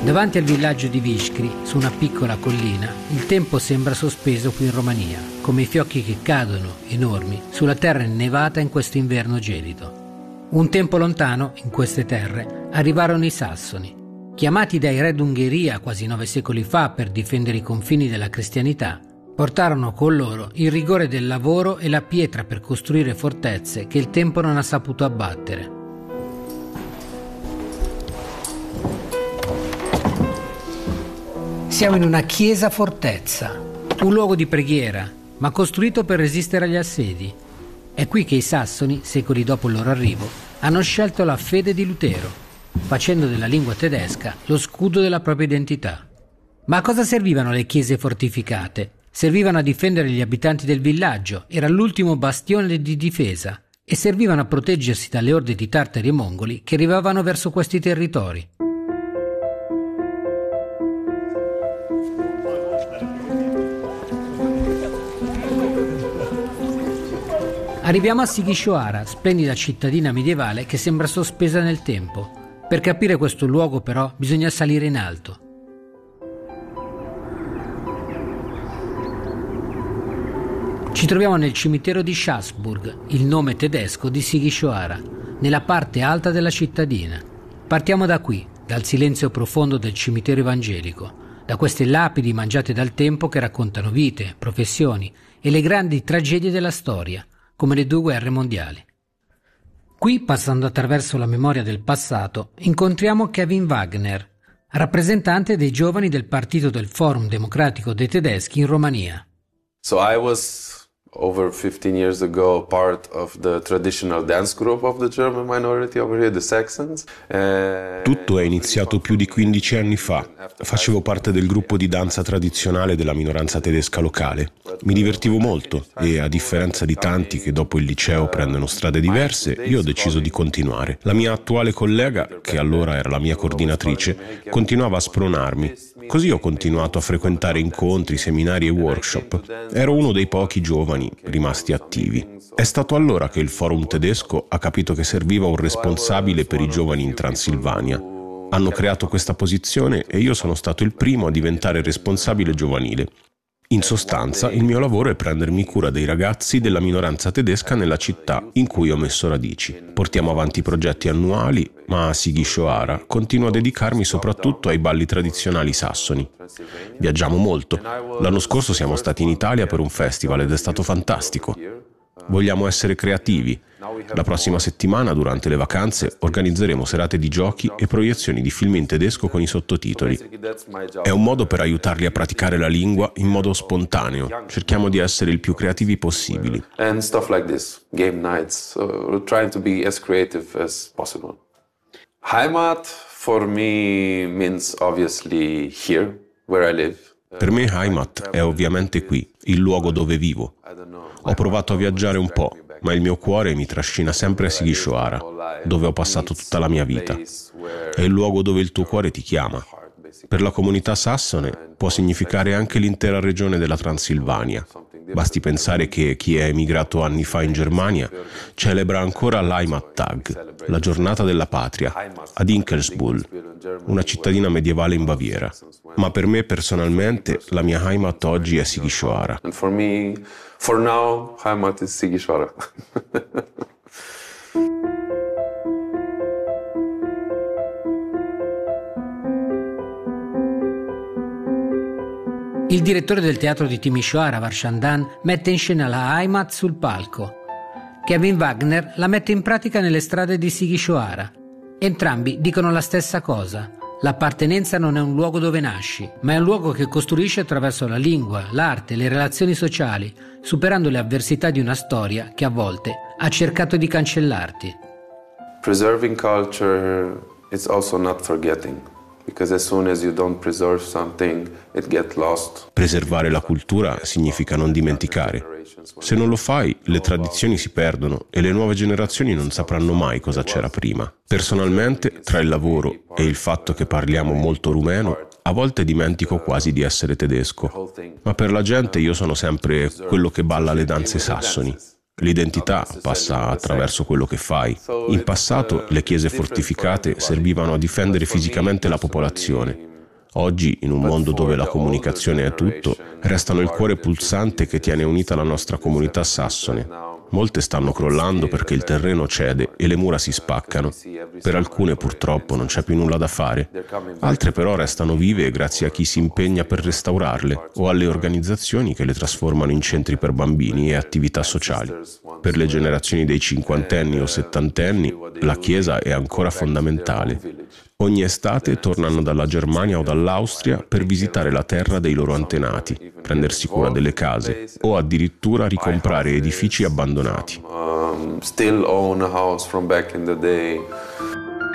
Davanti al villaggio di Vișcri, su una piccola collina, il tempo sembra sospeso qui in Romania, come i fiocchi che cadono, enormi, sulla terra innevata in questo inverno gelido. Un tempo lontano, in queste terre, arrivarono i Sassoni. Chiamati dai re d'Ungheria quasi 9 secoli fa per difendere i confini della cristianità, portarono con loro il rigore del lavoro e la pietra per costruire fortezze che il tempo non ha saputo abbattere. Siamo in una chiesa fortezza, un luogo di preghiera, ma costruito per resistere agli assedi. È qui che i Sassoni, secoli dopo il loro arrivo, hanno scelto la fede di Lutero, facendo della lingua tedesca lo scudo della propria identità. Ma a cosa servivano le chiese fortificate? Servivano a difendere gli abitanti del villaggio, era l'ultimo bastione di difesa, e servivano a proteggersi dalle orde di tartari e mongoli che arrivavano verso questi territori. Arriviamo a Sighișoara, splendida cittadina medievale che sembra sospesa nel tempo. Per capire questo luogo, però, bisogna salire in alto. Ci troviamo nel cimitero di Schaßburg, il nome tedesco di Sighișoara, nella parte alta della cittadina. Partiamo da qui, dal silenzio profondo del cimitero evangelico, da queste lapidi mangiate dal tempo che raccontano vite, professioni e le grandi tragedie della storia, come le 2 guerre mondiali. Qui, passando attraverso la memoria del passato, incontriamo Kevin Wagner, rappresentante dei giovani del partito del Forum Democratico dei Tedeschi in Romania. So I was over 15 years ago part of the traditional dance group of the German minority over here, the Saxons. Tutto è iniziato più di 15 anni fa. Facevo parte del gruppo di danza tradizionale della minoranza tedesca locale. Mi divertivo molto e, a differenza di tanti che dopo il liceo prendono strade diverse, io ho deciso di continuare. La mia attuale collega, che allora era la mia coordinatrice, continuava a spronarmi. Così ho continuato a frequentare incontri, seminari e workshop. Ero uno dei pochi giovani rimasti attivi. È stato allora che il Forum tedesco ha capito che serviva un responsabile per i giovani in Transilvania. Hanno creato questa posizione e io sono stato il primo a diventare responsabile giovanile. In sostanza, il mio lavoro è prendermi cura dei ragazzi della minoranza tedesca nella città in cui ho messo radici. Portiamo avanti progetti annuali, ma a Sighișoara continuo a dedicarmi soprattutto ai balli tradizionali sassoni. Viaggiamo molto. L'anno scorso siamo stati in Italia per un festival ed è stato fantastico. Vogliamo essere creativi. La prossima settimana, durante le vacanze, organizzeremo serate di giochi e proiezioni di film in tedesco con i sottotitoli. È un modo per aiutarli a praticare la lingua in modo spontaneo. Cerchiamo di essere il più creativi possibili. And stuff like this, game nights, we're trying to be as creative as possible. Heimat for me means obviously here, where I live. Per me Heimat è ovviamente qui, il luogo dove vivo. Ho provato a viaggiare un po', ma il mio cuore mi trascina sempre a Sighișoara, dove ho passato tutta la mia vita. È il luogo dove il tuo cuore ti chiama. Per la comunità sassone può significare anche l'intera regione della Transilvania. Basti pensare che chi è emigrato anni fa in Germania celebra ancora l'Heimattag, la giornata della patria, ad Inkelsbüll, una cittadina medievale in Baviera. Ma per me personalmente la mia Heimat oggi è Sighișoara. And for me, for now, Heimat is Sighișoara. Il direttore del teatro di Timișoara, Varșandan, mette in scena la Heimat sul palco. Kevin Wagner la mette in pratica nelle strade di Sighișoara. Entrambi dicono la stessa cosa. L'appartenenza non è un luogo dove nasci, ma è un luogo che costruisci attraverso la lingua, l'arte, le relazioni sociali, superando le avversità di una storia che a volte ha cercato di cancellarti. Preserving culture is also not forgetting. Because as soon as you don't preserve something, it gets lost. Preservare la cultura significa non dimenticare. Se non lo fai, le tradizioni si perdono e le nuove generazioni non sapranno mai cosa c'era prima. Personalmente, tra il lavoro e il fatto che parliamo molto rumeno, a volte dimentico quasi di essere tedesco. Ma per la gente io sono sempre quello che balla le danze sassoni. L'identità passa attraverso quello che fai. In passato le chiese fortificate servivano a difendere fisicamente la popolazione. Oggi, in un mondo dove la comunicazione è tutto, restano il cuore pulsante che tiene unita la nostra comunità sassone. Molte stanno crollando perché il terreno cede e le mura si spaccano. Per alcune purtroppo non c'è più nulla da fare. Altre però restano vive grazie a chi si impegna per restaurarle o alle organizzazioni che le trasformano in centri per bambini e attività sociali. Per le generazioni dei cinquantenni o settantenni la Chiesa è ancora fondamentale. Ogni estate tornano dalla Germania o dall'Austria per visitare la terra dei loro antenati, prendersi cura delle case o addirittura ricomprare edifici abbandonati. Still own a house from back in the day.